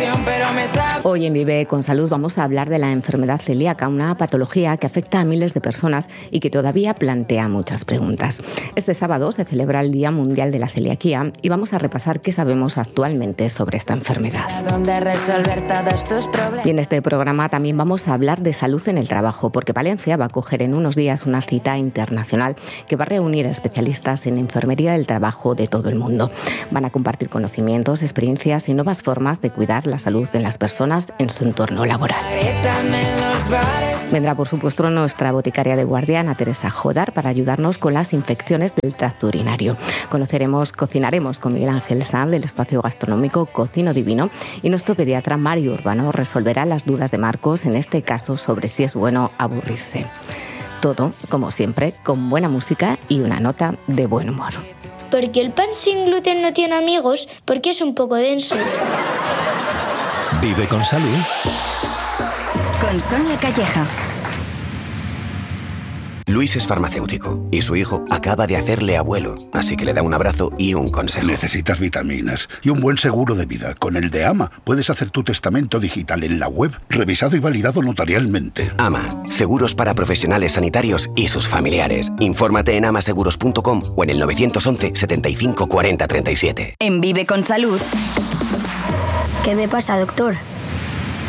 Hoy en Vive con Salud vamos a hablar de la enfermedad celíaca, una patología que afecta a miles de personas y que todavía plantea muchas preguntas. Este sábado se celebra el Día Mundial de la Celiaquía y vamos a repasar qué sabemos actualmente sobre esta enfermedad. Y en este programa también vamos a hablar de salud en el trabajo, porque Palencia va a acoger en unos días una cita internacional que va a reunir a especialistas en enfermería del trabajo de todo el mundo. Van a compartir conocimientos, experiencias y nuevas formas de cuidar la salud de las personas en su entorno laboral. Vendrá, por supuesto, nuestra boticaria de guardia, Ana Teresa Jodar, para ayudarnos con las infecciones del tracto urinario. Cocinaremos con Miguel Ángel Sanz del espacio gastronómico Cocino Divino, y nuestro pediatra Mario Urbano resolverá las dudas de Marcos, en este caso sobre si es bueno aburrirse. Todo, como siempre, con buena música y una nota de buen humor. Porque el pan sin gluten no tiene amigos, porque es un poco denso. Vive con salud. Con Sonia Calleja. Luis es farmacéutico y su hijo acaba de hacerle abuelo, así que le da un abrazo y un consejo. Necesitas vitaminas y un buen seguro de vida. Con el de AMA puedes hacer tu testamento digital en la web, revisado y validado notarialmente. AMA, seguros para profesionales sanitarios y sus familiares. Infórmate en amaseguros.com o en el 911 75 40 37. En Vive con Salud. ¿Qué me pasa, doctor?